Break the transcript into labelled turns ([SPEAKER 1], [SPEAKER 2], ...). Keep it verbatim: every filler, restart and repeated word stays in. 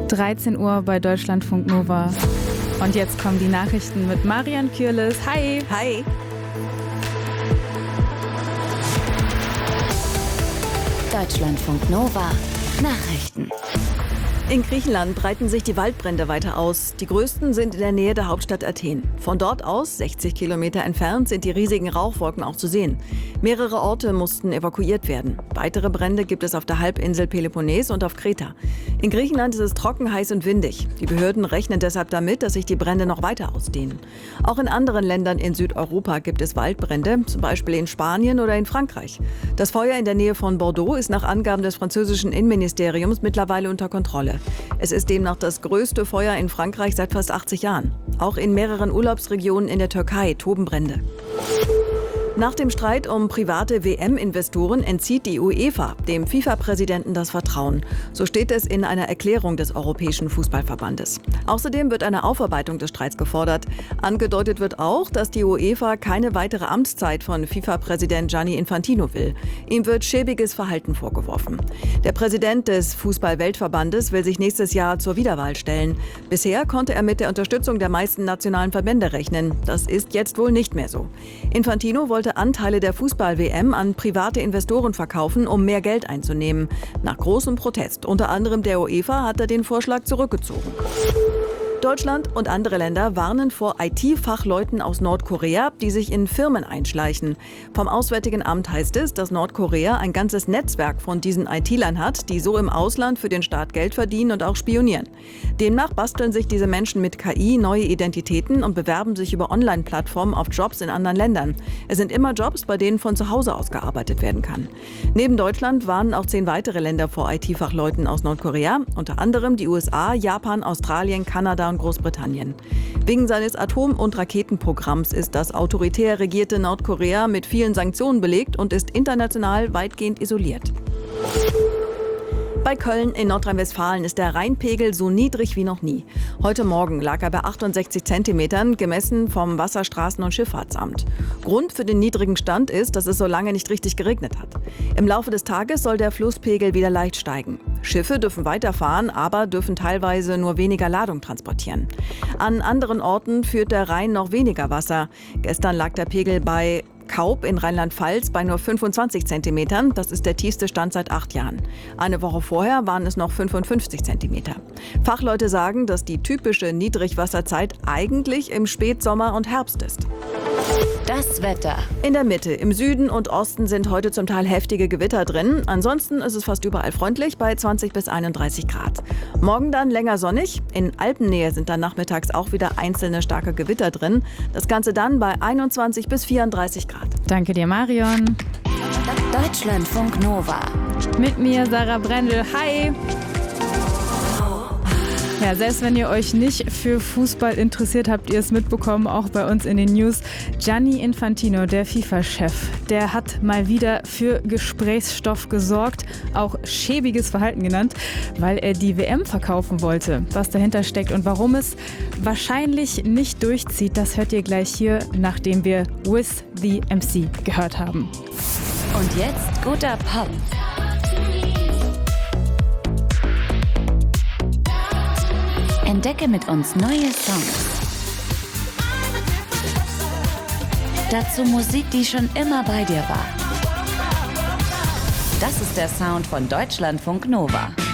[SPEAKER 1] dreizehn Uhr bei Deutschlandfunk Nova. Und jetzt kommen die Nachrichten mit Marian Kürles. Hi!
[SPEAKER 2] Hi!
[SPEAKER 3] Deutschlandfunk Nova. Nachrichten.
[SPEAKER 2] In Griechenland breiten sich die Waldbrände weiter aus. Die größten sind in der Nähe der Hauptstadt Athen. Von dort aus, sechzig Kilometer entfernt, sind die riesigen Rauchwolken auch zu sehen. Mehrere Orte mussten evakuiert werden. Weitere Brände gibt es auf der Halbinsel Peloponnes und auf Kreta. In Griechenland ist es trocken, heiß und windig. Die Behörden rechnen deshalb damit, dass sich die Brände noch weiter ausdehnen. Auch in anderen Ländern in Südeuropa gibt es Waldbrände, zum Beispiel in Spanien oder in Frankreich. Das Feuer in der Nähe von Bordeaux ist nach Angaben des französischen Innenministeriums mittlerweile unter Kontrolle. Es ist demnach das größte Feuer in Frankreich seit fast achtzig Jahren. Auch in mehreren Urlaubsregionen in der Türkei toben Brände. Nach dem Streit um private W M-Investoren entzieht die UEFA dem FIFA-Präsidenten das Vertrauen. So steht es in einer Erklärung des Europäischen Fußballverbandes. Außerdem wird eine Aufarbeitung des Streits gefordert. Angedeutet wird auch, dass die UEFA keine weitere Amtszeit von FIFA-Präsident Gianni Infantino will. Ihm wird schäbiges Verhalten vorgeworfen. Der Präsident des Fußball-Weltverbandes will sich nächstes Jahr zur Wiederwahl stellen. Bisher konnte er mit der Unterstützung der meisten nationalen Verbände rechnen. Das ist jetzt wohl nicht mehr so. Infantino wollte Anteile der Fußball-W M an private Investoren verkaufen, um mehr Geld einzunehmen. Nach großem Protest, unter anderem der UEFA, hat er den Vorschlag zurückgezogen. Deutschland und andere Länder warnen vor I T-Fachleuten aus Nordkorea, die sich in Firmen einschleichen. Vom Auswärtigen Amt heißt es, dass Nordkorea ein ganzes Netzwerk von diesen I T-Lern hat, die so im Ausland für den Staat Geld verdienen und auch spionieren. Demnach basteln sich diese Menschen mit K I neue Identitäten und bewerben sich über Online-Plattformen auf Jobs in anderen Ländern. Es sind immer Jobs, bei denen von zu Hause aus gearbeitet werden kann. Neben Deutschland warnen auch zehn weitere Länder vor I T-Fachleuten aus Nordkorea, unter anderem die U S A, Japan, Australien, Kanada und Großbritannien. Wegen seines Atom- und Raketenprogramms ist das autoritär regierte Nordkorea mit vielen Sanktionen belegt und ist international weitgehend isoliert. Bei Köln in Nordrhein-Westfalen ist der Rheinpegel so niedrig wie noch nie. Heute Morgen lag er bei achtundsechzig Zentimetern, gemessen vom Wasserstraßen- und Schifffahrtsamt. Grund für den niedrigen Stand ist, dass es so lange nicht richtig geregnet hat. Im Laufe des Tages soll der Flusspegel wieder leicht steigen. Schiffe dürfen weiterfahren, aber dürfen teilweise nur weniger Ladung transportieren. An anderen Orten führt der Rhein noch weniger Wasser. Gestern lag der Pegel bei Kaub in Rheinland-Pfalz bei nur fünfundzwanzig Zentimetern. Das ist der tiefste Stand seit acht Jahren. Eine Woche vorher waren es noch fünfundfünfzig Zentimeter. Fachleute sagen, dass die typische Niedrigwasserzeit eigentlich im Spätsommer und Herbst ist.
[SPEAKER 3] Das Wetter.
[SPEAKER 2] In der Mitte, im Süden und Osten sind heute zum Teil heftige Gewitter drin. Ansonsten ist es fast überall freundlich bei zwanzig bis einunddreißig Grad. Morgen dann länger sonnig. In Alpennähe sind dann nachmittags auch wieder einzelne starke Gewitter drin. Das Ganze dann bei einundzwanzig bis vierunddreißig Grad.
[SPEAKER 1] Danke dir, Marion.
[SPEAKER 3] Deutschlandfunk Nova.
[SPEAKER 1] Mit mir, Sarah Brendel. Hi! Ja, selbst wenn ihr euch nicht für Fußball interessiert, habt ihr es mitbekommen, auch bei uns in den News. Gianni Infantino, der FIFA-Chef, der hat mal wieder für Gesprächsstoff gesorgt, auch schäbiges Verhalten genannt, weil er die W M verkaufen wollte. Was dahinter steckt und warum es wahrscheinlich nicht durchzieht, das hört ihr gleich hier, nachdem wir With the M C gehört haben.
[SPEAKER 3] Und jetzt guter Pop. Entdecke mit uns neue Songs. Dazu Musik, die schon immer bei dir war. Das ist der Sound von Deutschlandfunk Nova.